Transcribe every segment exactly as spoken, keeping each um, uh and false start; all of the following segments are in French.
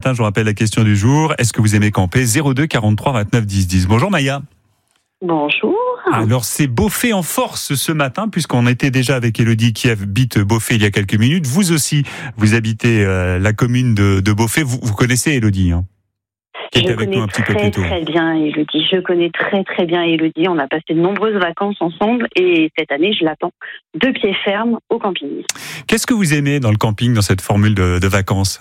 matin, je vous rappelle la question du jour. Est-ce que vous aimez camper? zéro deux quarante-trois vingt-neuf dix dix. Bonjour Maya. Bonjour. Alors c'est Beaufay en force ce matin, puisqu'on était déjà avec Élodie qui habite Beaufay il y a quelques minutes. Vous aussi, vous habitez euh, la commune de, de Beaufay. Vous, vous connaissez Élodie, hein, qui était Je avec connais nous un petit peu très plus tôt. très bien Élodie. Je connais très très bien Élodie. On a passé de nombreuses vacances ensemble et cette année, je l'attends de pied ferme au camping. Qu'est-ce que vous aimez dans le camping, dans cette formule de, de vacances?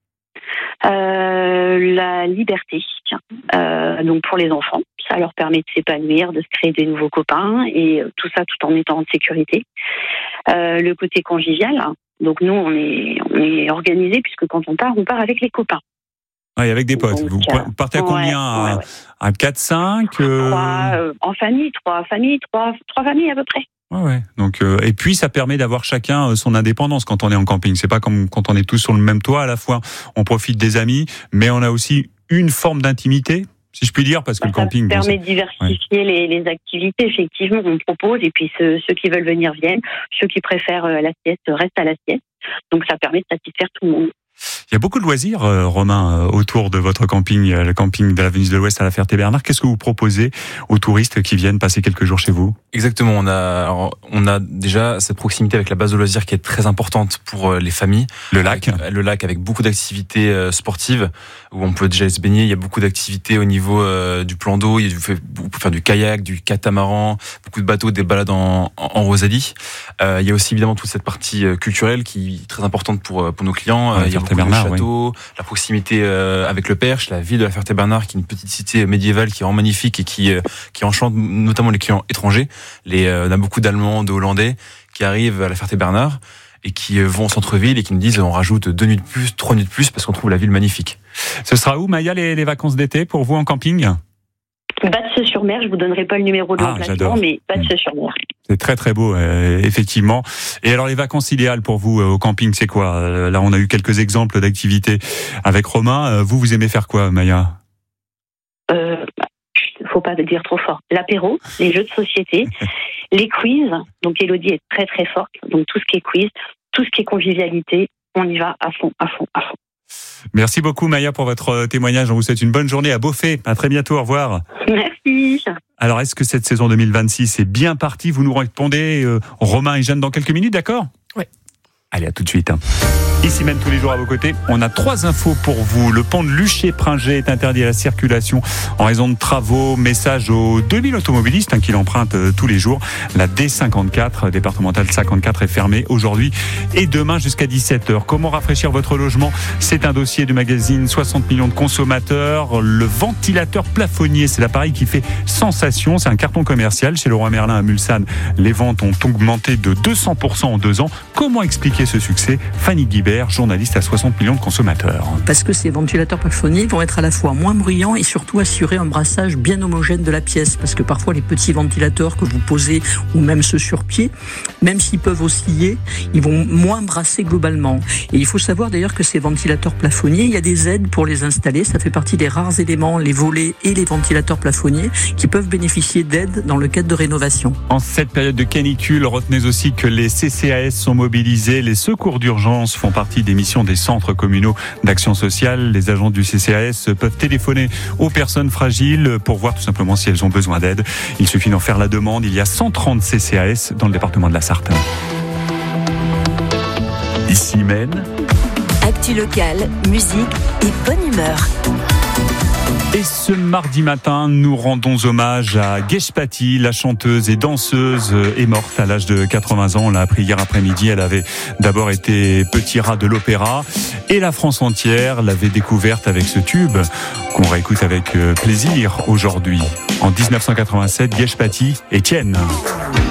Euh, la liberté. Euh, donc pour les enfants, ça leur permet de s'épanouir, de se créer des nouveaux copains et tout ça tout en étant en sécurité. Euh, le côté convivial. Donc nous, on est on est organisé puisque quand on part, on part avec les copains. Oui, avec des potes. Donc, vous euh, partez à combien? ouais, ouais, ouais. À, à quatre, cinq euh... Trois euh, en famille, trois familles, trois trois familles à peu près. Ouais, ouais. Donc, euh, et puis ça permet d'avoir chacun son indépendance quand on est en camping. C'est pas comme quand on est tous sur le même toit à la fois. On profite des amis, mais on a aussi une forme d'intimité, si je puis dire, parce que bah, le camping ça bon, permet de diversifier ouais. les, les activités. Effectivement, on propose et puis ceux, ceux qui veulent venir viennent. Ceux qui préfèrent la sieste restent à la sieste. Donc ça permet de satisfaire tout le monde. Il y a beaucoup de loisirs, euh, Romain, euh, autour de votre camping, euh, le camping de l'avenue de l'Ouest à la Ferté-Bernard. Qu'est-ce que vous proposez aux touristes qui viennent passer quelques jours chez vous? Exactement, on a alors, on a déjà cette proximité avec la base de loisirs qui est très importante pour les familles. Le lac, avec, le lac avec beaucoup d'activités euh, sportives où on peut déjà se baigner. Il y a beaucoup d'activités au niveau euh, du plan d'eau. Il faut faire du kayak, du catamaran, beaucoup de bateaux, des balades en, en, en Rosalie. Euh, il y a aussi évidemment toute cette partie culturelle qui est très importante pour pour nos clients. Ouais, il y a beaucoup de châteaux, oui. La proximité euh, avec le Perche, la ville de la Ferté-Bernard qui est une petite cité médiévale qui est vraiment magnifique et qui euh, qui enchante notamment les clients étrangers. Les, euh, on a beaucoup d'Allemands, de Hollandais qui arrivent à la Ferté-Bernard et qui vont au centre-ville et qui nous disent on rajoute deux nuits de plus, trois nuits de plus parce qu'on trouve la ville magnifique. Ce sera où, Maya, les, les vacances d'été pour vous en camping? Batse-sur-Mer, je vous donnerai pas le numéro de ah, l'emplacement, mais Batse-sur-Mer. C'est très très beau, euh, effectivement. Et alors les vacances idéales pour vous euh, au camping, c'est quoi? euh, Là, on a eu quelques exemples d'activités avec Romain. Euh, vous, vous aimez faire quoi, Maya? Euh, faut pas le dire trop fort. L'apéro, les jeux de société, les quiz. Donc Élodie est très très forte. Donc tout ce qui est quiz, tout ce qui est convivialité, on y va à fond, à fond, à fond. Merci beaucoup Maya pour votre témoignage. On vous souhaite une bonne journée à Beaufay. À très bientôt. Au revoir. Merci. Alors, est-ce que cette saison deux mille vingt-six est bien partie? Vous nous répondez, euh, Romain et Jeanne, dans quelques minutes, d'accord? Oui. Allez, à tout de suite. Ici même tous les jours à vos côtés, on a trois infos pour vous. Le pont de Luché-Pringé est interdit à la circulation en raison de travaux. Message aux deux mille automobilistes hein, qui l'empruntent euh, tous les jours. La D cinquante-quatre, départementale cinquante-quatre, est fermée aujourd'hui et demain jusqu'à dix-sept heures. Comment rafraîchir votre logement? C'est un dossier du magazine soixante millions de consommateurs. Le ventilateur plafonnier, c'est l'appareil qui fait sensation. C'est un carton commercial. Chez Leroy Merlin à Mulsanne, les ventes ont augmenté de deux cents pour cent en deux ans. Comment expliquer ce succès? Fanny Guibert, journaliste à soixante millions de consommateurs. Parce que ces ventilateurs plafonniers vont être à la fois moins bruyants et surtout assurer un brassage bien homogène de la pièce. Parce que parfois les petits ventilateurs que vous posez ou même ceux sur pied, même s'ils peuvent osciller, ils vont moins brasser globalement. Et il faut savoir d'ailleurs que ces ventilateurs plafonniers, il y a des aides pour les installer. Ça fait partie des rares éléments, les volets et les ventilateurs plafonniers, qui peuvent bénéficier d'aides dans le cadre de rénovation. En cette période de canicule, retenez aussi que les C C A S sont mobilisés. Les secours d'urgence font partie des missions des centres communaux d'action sociale. Les agents du C C A S peuvent téléphoner aux personnes fragiles pour voir tout simplement si elles ont besoin d'aide. Il suffit d'en faire la demande. Il y a cent trente C C A S dans le département de la Sarthe. Ici Maine. Actu locale, musique et bonne humeur. Et ce mardi matin, nous rendons hommage à Geshpati, la chanteuse et danseuse est morte à l'âge de quatre-vingts ans. On l'a appris hier après-midi. Elle avait d'abord été petit rat de l'opéra et la France entière l'avait découverte avec ce tube qu'on réécoute avec plaisir aujourd'hui. En dix-neuf cent quatre-vingt-sept, Geshpati, Étienne.